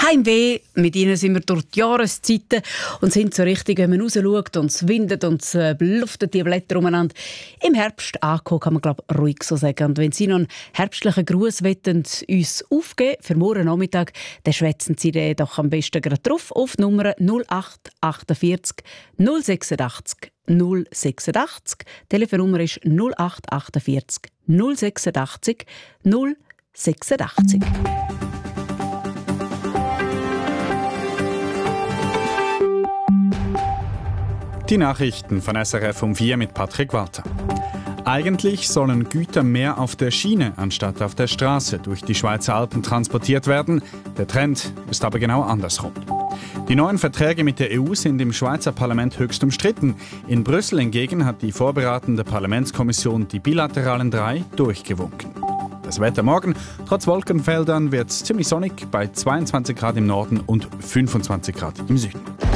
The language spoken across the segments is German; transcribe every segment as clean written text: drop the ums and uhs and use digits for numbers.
Heimweh, mit ihnen sind wir durch die Jahreszeiten und sind so richtig, wenn man rausschaut und es windet und es luftet die Blätter umeinander. Im Herbst angekommen, kann man glaube ruhig so sagen. Und wenn Sie noch einen herbstlichen Gruß wollen, uns aufgeben für morgen Nachmittag, dann schwätzen Sie den doch am besten gerade drauf auf die Nummer 0848 086 086. Die Telefonnummer ist 0848 086 086. Die Nachrichten von SRF um 4 mit Patrick Walter. Eigentlich sollen Güter mehr auf der Schiene anstatt auf der Straße durch die Schweizer Alpen transportiert werden. Der Trend ist aber genau andersrum. Die neuen Verträge mit der EU sind im Schweizer Parlament höchst umstritten. In Brüssel hingegen hat die vorberatende Parlamentskommission die bilateralen 3 durchgewunken. Das Wetter morgen, trotz Wolkenfeldern, wird es ziemlich sonnig bei 22 Grad im Norden und 25 Grad im Süden.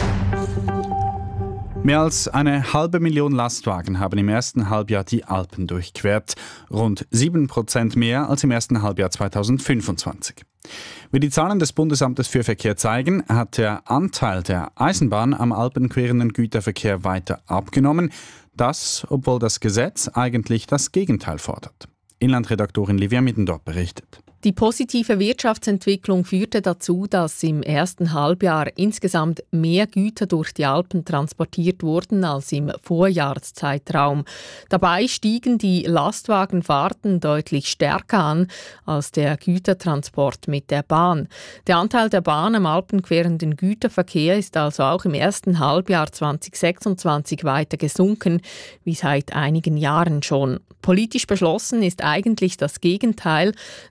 Mehr als 500.000 Lastwagen haben im ersten Halbjahr die Alpen durchquert. Rund 7% mehr als im ersten Halbjahr 2025. Wie die Zahlen des Bundesamtes für Verkehr zeigen, hat der Anteil der Eisenbahn am alpenquerenden Güterverkehr weiter abgenommen. Das, obwohl das Gesetz eigentlich das Gegenteil fordert. Inlandredaktorin Livia Middendorf berichtet. Die positive Wirtschaftsentwicklung führte dazu, dass im ersten Halbjahr insgesamt mehr Güter durch die Alpen transportiert wurden als im Vorjahreszeitraum. Dabei stiegen die Lastwagenfahrten deutlich stärker an als der Gütertransport mit der Bahn. Der Anteil der Bahn am alpenquerenden Güterverkehr ist also auch im ersten Halbjahr 2026 weiter gesunken, wie seit einigen Jahren schon. Politisch beschlossen ist eigentlich das Gegenteil.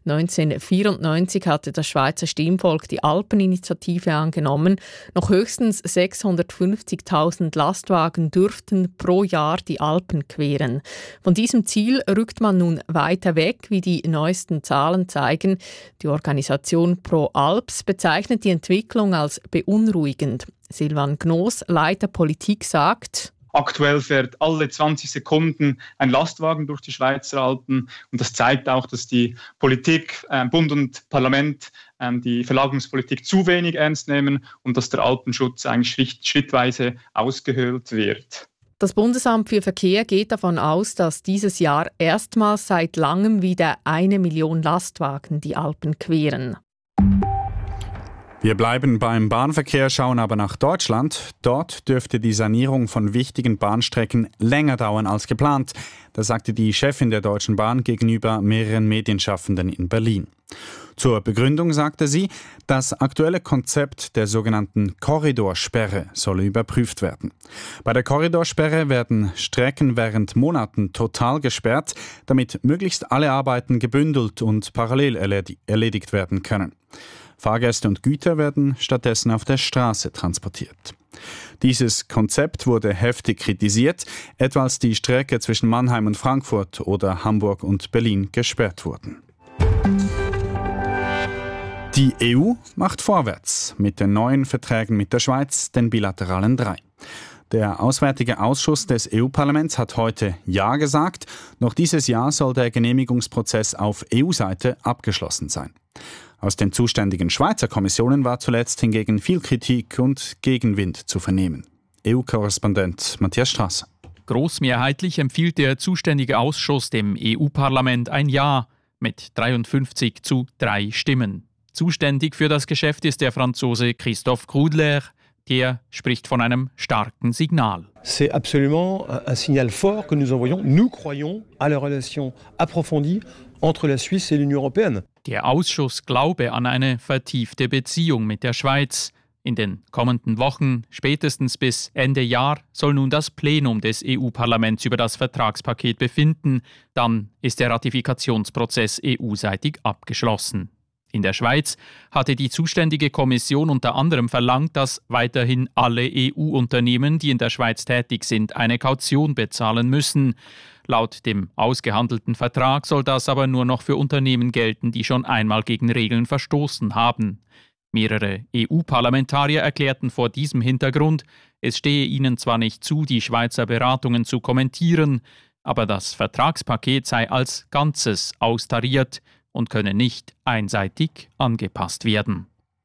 1994 hatte das Schweizer Stimmvolk die Alpeninitiative angenommen. Noch höchstens 650.000 Lastwagen dürften pro Jahr die Alpen queren. Von diesem Ziel rückt man nun weiter weg, wie die neuesten Zahlen zeigen. Die Organisation Pro Alps bezeichnet die Entwicklung als beunruhigend. Silvan Gnos, Leiter Politik, sagt: Aktuell fährt alle 20 Sekunden ein Lastwagen durch die Schweizer Alpen. Und das zeigt auch, dass die Politik, Bund und Parlament, die Verlagerungspolitik zu wenig ernst nehmen und dass der Alpenschutz eigentlich schrittweise ausgehöhlt wird. Das Bundesamt für Verkehr geht davon aus, dass dieses Jahr erstmals seit langem wieder 1 Million Lastwagen die Alpen queren. Wir bleiben beim Bahnverkehr, schauen aber nach Deutschland. Dort dürfte die Sanierung von wichtigen Bahnstrecken länger dauern als geplant. Das sagte die Chefin der Deutschen Bahn gegenüber mehreren Medienschaffenden in Berlin. Zur Begründung sagte sie, das aktuelle Konzept der sogenannten Korridorsperre solle überprüft werden. Bei der Korridorsperre werden Strecken während Monaten total gesperrt, damit möglichst alle Arbeiten gebündelt und parallel erledigt werden können. Fahrgäste und Güter werden stattdessen auf der Straße transportiert. Dieses Konzept wurde heftig kritisiert, etwa als die Strecke zwischen Mannheim und Frankfurt oder Hamburg und Berlin gesperrt wurden. Die EU macht vorwärts mit den neuen Verträgen mit der Schweiz, den bilateralen 3. Der Auswärtige Ausschuss des EU-Parlaments hat heute Ja gesagt. Noch dieses Jahr soll der Genehmigungsprozess auf EU-Seite abgeschlossen sein. Aus den zuständigen Schweizer Kommissionen war zuletzt hingegen viel Kritik und Gegenwind zu vernehmen. EU-Korrespondent Matthias Strasser. Großmehrheitlich empfiehlt der zuständige Ausschuss dem EU-Parlament ein Ja mit 53:3 Stimmen. Zuständig für das Geschäft ist der Franzose Christophe Grudler. Der spricht von einem starken Signal. C'est absolument un signal fort que nous envoyons. Nous croyons à la relation approfondie entre la Suisse et l'Union européenne. Der Ausschuss glaube an eine vertiefte Beziehung mit der Schweiz. In den kommenden Wochen, spätestens bis Ende Jahr, soll nun das Plenum des EU-Parlaments über das Vertragspaket befinden. Dann ist der Ratifikationsprozess EU-seitig abgeschlossen. In der Schweiz hatte die zuständige Kommission unter anderem verlangt, dass weiterhin alle EU-Unternehmen, die in der Schweiz tätig sind, eine Kaution bezahlen müssen. Laut dem ausgehandelten Vertrag soll das aber nur noch für Unternehmen gelten, die schon einmal gegen Regeln verstoßen haben. Mehrere EU-Parlamentarier erklärten vor diesem Hintergrund, es stehe ihnen zwar nicht zu, die Schweizer Beratungen zu kommentieren, aber das Vertragspaket sei als Ganzes austariert und könne nicht einseitig angepasst werden.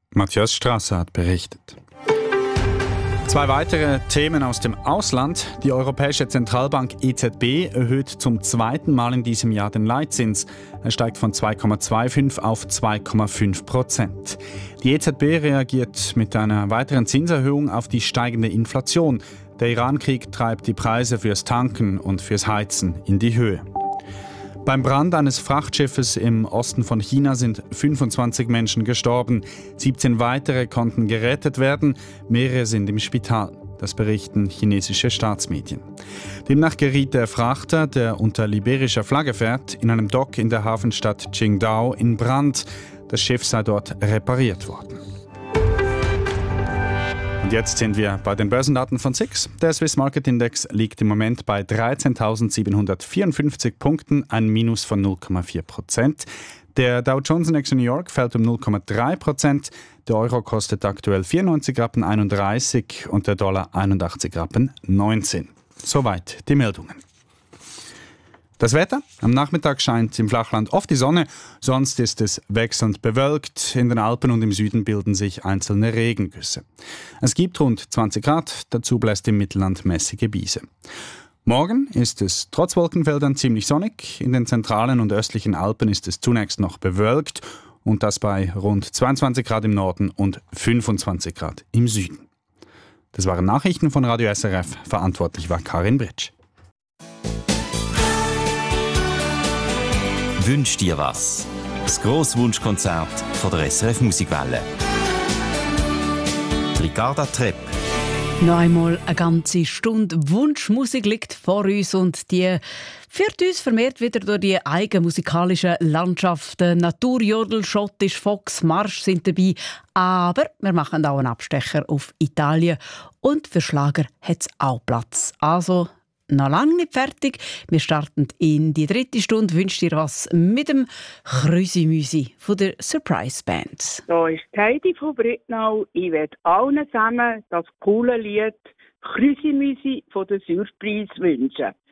Matthias Strasser hat berichtet. Zwei weitere Themen aus dem Ausland. Die Europäische Zentralbank EZB erhöht zum zweiten Mal in diesem Jahr den Leitzins. Er steigt von 2,25 auf 2,5%. Die EZB reagiert mit einer weiteren Zinserhöhung auf die steigende Inflation. Der Iran-Krieg treibt die Preise fürs Tanken und fürs Heizen in die Höhe. Beim Brand eines Frachtschiffes im Osten von China sind 25 Menschen gestorben. 17 weitere konnten gerettet werden, mehrere sind im Spital. Das berichten chinesische Staatsmedien. Demnach geriet der Frachter, der unter liberischer Flagge fährt, in einem Dock in der Hafenstadt Qingdao in Brand. Das Schiff sei dort repariert worden. Und jetzt sind wir bei den Börsendaten von SIX. Der Swiss Market Index liegt im Moment bei 13.754 Punkten, ein Minus von 0,4%. Der Dow Jones Index in New York fällt um 0,3%. Der Euro kostet aktuell 94,31 Rappen und der Dollar 81,19 Rappen. Soweit die Meldungen. Das Wetter? Am Nachmittag scheint im Flachland oft die Sonne, sonst ist es wechselnd bewölkt. In den Alpen und im Süden bilden sich einzelne Regengüsse. Es gibt rund 20 Grad, dazu bläst im Mittelland mäßige Biese. Morgen ist es trotz Wolkenfeldern ziemlich sonnig. In den zentralen und östlichen Alpen ist es zunächst noch bewölkt und das bei rund 22 Grad im Norden und 25 Grad im Süden. Das waren Nachrichten von Radio SRF. Verantwortlich war Karin Britsch. «Wünsch dir was?» Das grosse Wunschkonzert von der SRF Musikwelle. Ricarda Trepp. Noch einmal eine ganze Stunde Wunschmusik liegt vor uns und die führt uns vermehrt wieder durch die eigenen musikalischen Landschaften. Naturjodel, Schottisch, Fox, Marsch sind dabei. Aber wir machen auch einen Abstecher auf Italien und für Schlager hat es auch Platz. Also noch lange nicht fertig. Wir starten in die 3. Stunde. Wünscht dir was mit dem Krüsimüsi von der Surprise Band. Da ist Heidi von Brittnau. Ich werde allen zusammen das coole Lied Krüsimüsi von der Surprise wünschen.